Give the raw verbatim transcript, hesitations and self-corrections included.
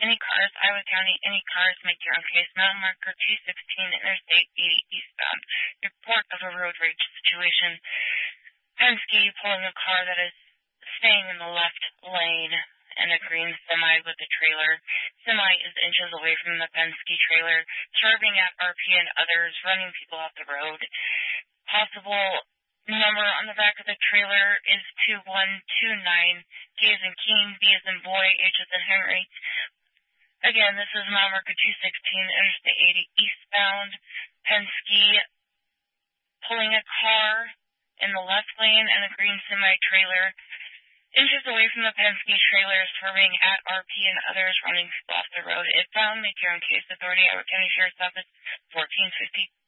Any cars, Iowa County, any cars, make your own case. Mile marker two sixteen, Interstate eighty eastbound. Report of a road rage situation. Penske pulling a car that is staying in the left lane and a green semi with a trailer. Semi is inches away from the Penske trailer, swerving at R P and others, running people off the road. Possible number on the back of the trailer is two one two nine. K as in King, B as in boy, H as in Henry. Again, this is mile marker two sixteen, Interstate eighty eastbound. Penske pulling a car in the left lane and a green semi-trailer. Inches away from the Penske trailer, swerving at R P and others, running off the road. If found, make your own case. Authority, Iowa County Sheriff's Office, fourteen fifty.